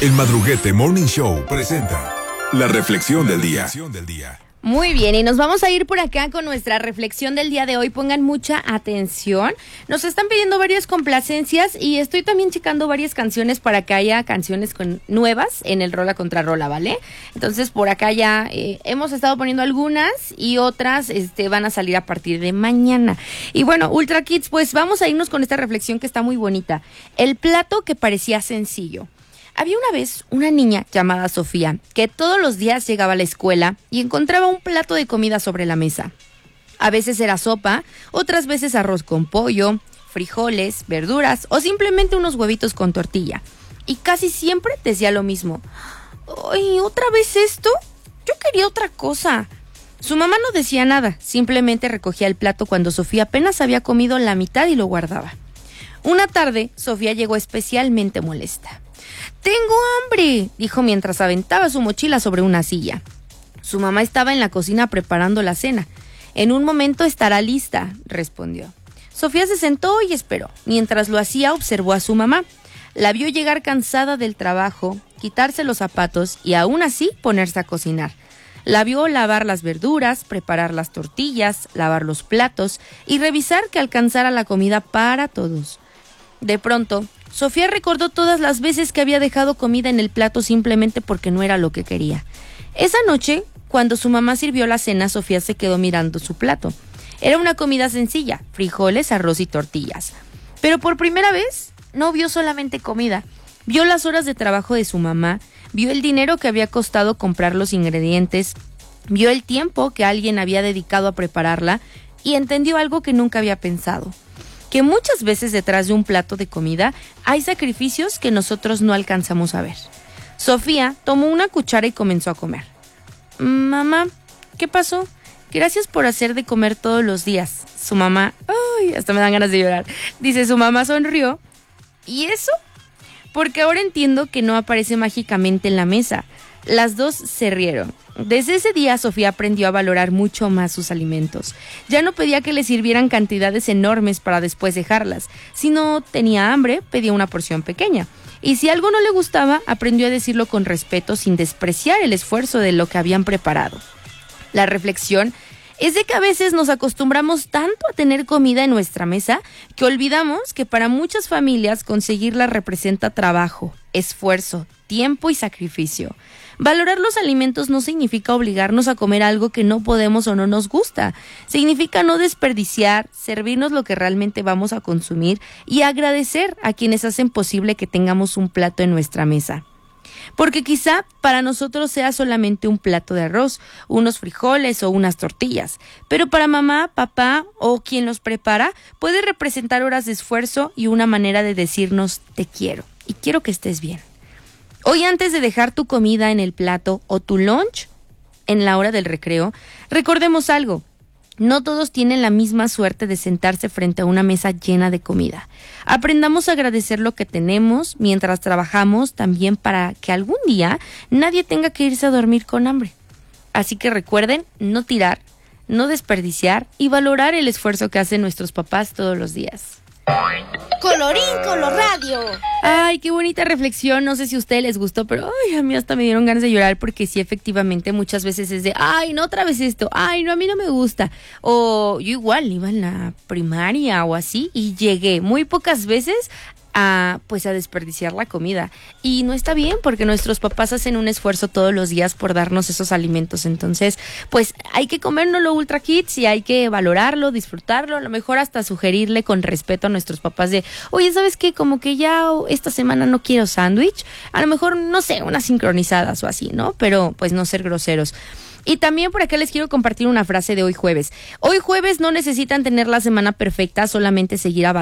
El Madruguete Morning Show presenta la reflexión del día. Muy bien, y nos vamos a ir por acá con nuestra reflexión del día de hoy. Pongan mucha atención. Nos están pidiendo varias complacencias y estoy también checando varias canciones para que haya canciones nuevas en el Rola contra Rola, ¿vale? Entonces por acá ya hemos estado poniendo algunas y otras van a salir a partir de mañana. Y bueno, Ultra Kids, pues vamos a irnos con esta reflexión que está muy bonita. El plato que parecía sencillo. Había una vez una niña llamada Sofía que todos los días llegaba a la escuela y encontraba un plato de comida sobre la mesa. A veces era sopa, otras veces arroz con pollo, frijoles, verduras o simplemente unos huevitos con tortilla. Y casi siempre decía lo mismo. ¡Ay, otra vez esto! Yo quería otra cosa. Su mamá no decía nada, simplemente recogía el plato cuando Sofía apenas había comido la mitad y lo guardaba. Una tarde, Sofía llegó especialmente molesta. «¡Tengo hambre!», dijo mientras aventaba su mochila sobre una silla. Su mamá estaba en la cocina preparando la cena. «En un momento estará lista», respondió. Sofía se sentó y esperó. Mientras lo hacía, observó a su mamá. La vio llegar cansada del trabajo, quitarse los zapatos y aún así ponerse a cocinar. La vio lavar las verduras, preparar las tortillas, lavar los platos y revisar que alcanzara la comida para todos. De pronto, Sofía recordó todas las veces que había dejado comida en el plato simplemente porque no era lo que quería. Esa noche, cuando su mamá sirvió la cena, Sofía se quedó mirando su plato. Era una comida sencilla, frijoles, arroz y tortillas. Pero por primera vez, no vio solamente comida. Vio las horas de trabajo de su mamá, vio el dinero que había costado comprar los ingredientes, vio el tiempo que alguien había dedicado a prepararla y entendió algo que nunca había pensado. Que muchas veces detrás de un plato de comida hay sacrificios que nosotros no alcanzamos a ver. Sofía tomó una cuchara y comenzó a comer. «Mamá, ¿qué pasó? Gracias por hacer de comer todos los días». Su mamá, ¡ay! Hasta me dan ganas de llorar. Dice, su mamá sonrió. ¿Y eso? Porque ahora entiendo que no aparece mágicamente en la mesa. Las dos se rieron. Desde ese día, Sofía aprendió a valorar mucho más sus alimentos. Ya no pedía que le sirvieran cantidades enormes para después dejarlas. Si no tenía hambre, pedía una porción pequeña. Y si algo no le gustaba, aprendió a decirlo con respeto sin despreciar el esfuerzo de lo que habían preparado. La reflexión es de que a veces nos acostumbramos tanto a tener comida en nuestra mesa que olvidamos que para muchas familias conseguirla representa trabajo, esfuerzo, tiempo y sacrificio. Valorar los alimentos no significa obligarnos a comer algo que no podemos o no nos gusta. Significa no desperdiciar, servirnos lo que realmente vamos a consumir y agradecer a quienes hacen posible que tengamos un plato en nuestra mesa. Porque quizá para nosotros sea solamente un plato de arroz, unos frijoles o unas tortillas, pero para mamá, papá o quien los prepara puede representar horas de esfuerzo y una manera de decirnos te quiero y quiero que estés bien. Hoy, antes de dejar tu comida en el plato o tu lunch en la hora del recreo, recordemos algo. No todos tienen la misma suerte de sentarse frente a una mesa llena de comida. Aprendamos a agradecer lo que tenemos mientras trabajamos también para que algún día nadie tenga que irse a dormir con hambre. Así que recuerden no tirar, no desperdiciar y valorar el esfuerzo que hacen nuestros papás todos los días. Colorín Colorradio. Ay, qué bonita reflexión. No sé si a ustedes les gustó, pero ay, a mí hasta me dieron ganas de llorar porque sí, efectivamente, muchas veces es de ay, no otra vez esto, ay, no, a mí no me gusta. O yo igual iba en la primaria o así y llegué muy pocas veces a desperdiciar la comida. Y no está bien porque nuestros papás hacen un esfuerzo todos los días por darnos esos alimentos. Entonces, pues hay que comérnoslo, Ultra Kids, y hay que valorarlo, disfrutarlo, a lo mejor hasta sugerirle con respeto a nuestros papás de, oye, ¿sabes qué? Como que ya esta semana no quiero sándwich, a lo mejor, no sé, unas sincronizadas o así, ¿no? Pero pues no ser groseros. Y también por acá les quiero compartir una frase de hoy jueves. Hoy jueves no necesitan tener la semana perfecta, solamente seguir avanzando.